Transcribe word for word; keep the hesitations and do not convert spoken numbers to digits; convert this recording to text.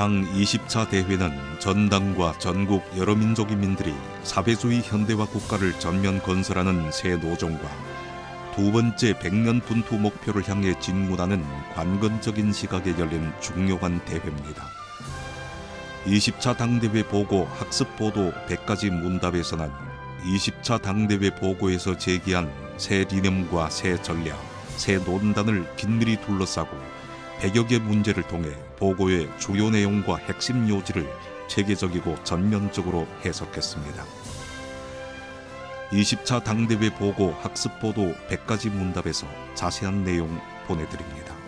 당 이십 차 대회는 전당과 전국 여러 민족인민들이 사회주의 현대화 국가를 전면 건설하는 새 노종과 두 번째 백년 분투 목표를 향해 진군하는 관건적인 시각에 열린 중요한 대회입니다. 이십 차 당대회 보고 학습보도 백 가지 문답에서는 이십 차 당대회 보고에서 제기한 새理念과 새 전략, 새 논단을 긴밀히 둘러싸고 백여 개 문제를 통해 보고의 주요 내용과 핵심 요지를 체계적이고 전면적으로 해석했습니다. 이십 차 당대회 보고 학습보도 백 가지 문답에서 자세한 내용 보내드립니다.